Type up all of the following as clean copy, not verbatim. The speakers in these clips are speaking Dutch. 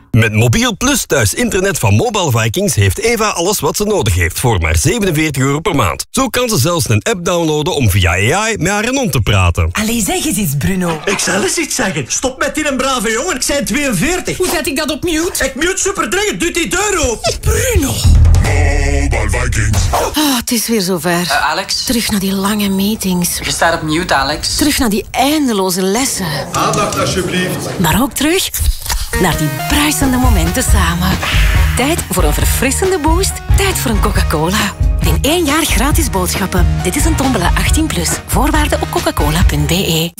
Met Mobiel Plus thuis internet van Mobile Vikings heeft Eva alles wat ze nodig heeft voor maar €47 per maand. Zo kan ze zelfs een app downloaden om via AI met haar hond te praten. Allee, zeg eens iets, Bruno. Ik zal eens iets zeggen. Stop met die een brave jongen. Ik zijn 42. Hoe zet ik dat op mute? Ik mute superdringend. Doe die deur open. Bruno. Mobile Vikings. Het is weer zover. Alex? Terug naar die lange meetings. Je staat op mute, Alex. Terug naar die eindeloze lessen. Aandacht alsjeblieft. Maar ook terug naar die bruisende momenten samen. Tijd voor een verfrissende boost. Tijd voor een Coca-Cola. In 1 jaar gratis boodschappen. Dit is een tombola 18+. Voorwaarden op coca-cola.be.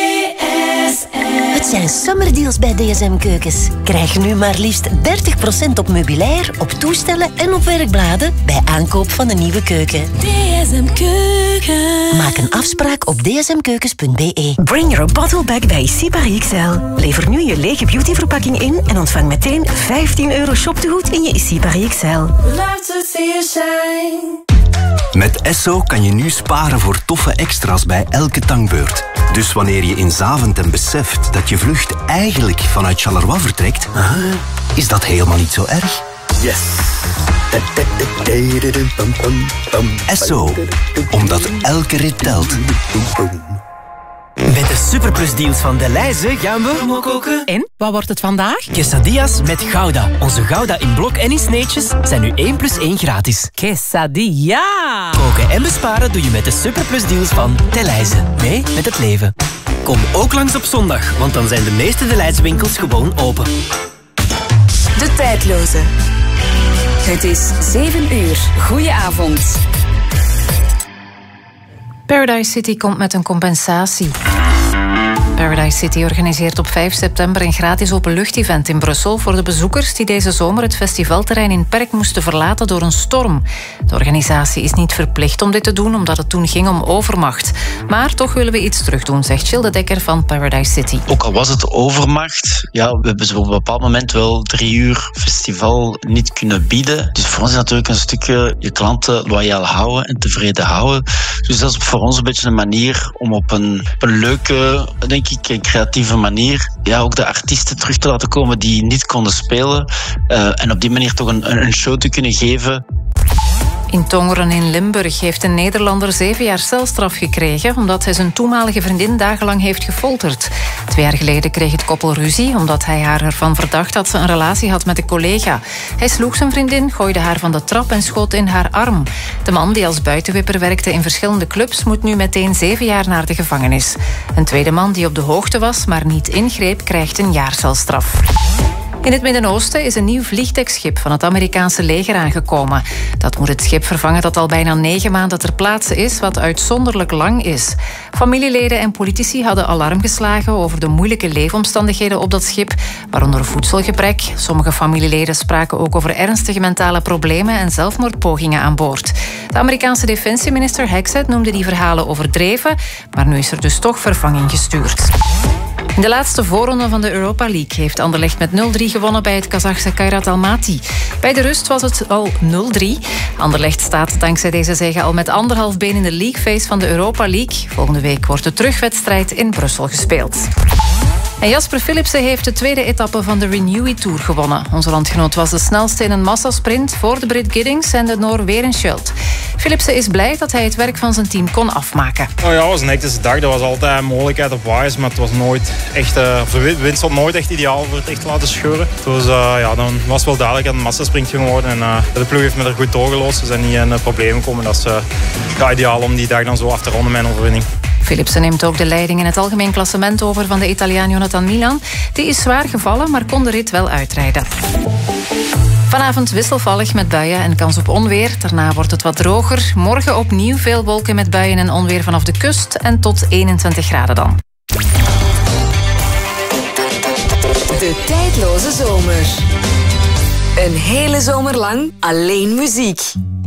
Het zijn summerdeals bij DSM Keukens. Krijg nu maar liefst 30% op meubilair, op toestellen en op werkbladen bij aankoop van een nieuwe keuken. DSM Keukens. Maak een afspraak op dsmkeukens.be. Bring your bottle back bij Sipari XL. Lever nu je lege beautyverpakking in en ontvang meteen €15 shoptegoed in je Sipari XL. Love to see you shine. Met Esso kan je nu sparen voor toffe extra's bij elke tankbeurt. Dus wanneer je in Zaventem beseft dat je vlucht eigenlijk vanuit Charleroi vertrekt, is dat helemaal niet zo erg. Yes. Esso, omdat elke rit telt. Met de superplusdeals van Delhaize gaan we koken. En, wat wordt het vandaag? Quesadillas met Gouda. Onze Gouda in blok en in sneetjes zijn nu 1+1 gratis. Quesadilla! Koken en besparen doe je met de superplusdeals van Delhaize. Mee met het leven. Kom ook langs op zondag, want dan zijn de meeste Delhaize winkels gewoon open. De tijdloze. Het is 7 uur. Goedenavond. Paradise City komt met een compensatie. Paradise City organiseert op 5 september een gratis openlucht-event in Brussel voor de bezoekers die deze zomer het festivalterrein in Perk moesten verlaten door een storm. De organisatie is niet verplicht om dit te doen, omdat het toen ging om overmacht. Maar toch willen we iets terugdoen, zegt Gilles de Dekker van Paradise City. Ook al was het overmacht, we hebben zo op een bepaald moment wel 3 uur festival niet kunnen bieden. Dus voor ons is natuurlijk een stukje je klanten loyaal houden en tevreden houden. Dus dat is voor ons een beetje een manier om op een leuke, denk ik, een creatieve manier ook de artiesten terug te laten komen die niet konden spelen. En op die manier toch een show te kunnen geven. In Tongeren in Limburg heeft een Nederlander 7 jaar celstraf gekregen omdat hij zijn toenmalige vriendin dagenlang heeft gefolterd. 2 jaar geleden kreeg het koppel ruzie omdat hij haar ervan verdacht dat ze een relatie had met een collega. Hij sloeg zijn vriendin, gooide haar van de trap en schoot in haar arm. De man, die als buitenwipper werkte in verschillende clubs, moet nu meteen 7 jaar naar de gevangenis. Een tweede man die op de hoogte was, maar niet ingreep, krijgt een jaar celstraf. In het Midden-Oosten is een nieuw vliegdekschip van het Amerikaanse leger aangekomen. Dat moet het schip vervangen dat al bijna 9 maanden ter plaatse is, wat uitzonderlijk lang is. Familieleden en politici hadden alarm geslagen over de moeilijke leefomstandigheden op dat schip, waaronder voedselgebrek. Sommige familieleden spraken ook over ernstige mentale problemen en zelfmoordpogingen aan boord. De Amerikaanse defensieminister Hexet noemde die verhalen overdreven, maar nu is er dus toch vervanging gestuurd. In de laatste voorronde van de Europa League heeft Anderlecht met 0-3 gewonnen bij het Kazachse Kairat Almaty. Bij de rust was het al 0-3. Anderlecht staat dankzij deze zege al met 1,5 been in de leagueface van de Europa League. Volgende week wordt de terugwedstrijd in Brussel gespeeld. En Jasper Philipsen heeft de tweede etappe van de Renewy Tour gewonnen. Onze landgenoot was de snelste in een massasprint voor de Brit Giddings en de Noor Werenskjöld. Philipsen is blij dat hij het werk van zijn team kon afmaken. Oh ja, het was een hectische dag. Er was altijd een mogelijkheid op waaiers, maar het was nooit echt, de wind stond nooit echt ideaal voor het echt te laten scheuren. Dus dan was het wel duidelijk dat het een massasprint ging worden. En de ploeg heeft me er goed doorgelost. Ze zijn niet in problemen gekomen. Dat is ideaal om die dag dan zo af te ronden, mijn overwinning. Philipsen neemt ook de leiding in het algemeen klassement over van de Italiaan Jonathan Milan. Die is zwaar gevallen, maar kon de rit wel uitrijden. Vanavond wisselvallig met buien en kans op onweer. Daarna wordt het wat droger. Morgen opnieuw veel wolken met buien en onweer vanaf de kust en tot 21 graden dan. De tijdloze zomer. Een hele zomer lang alleen muziek.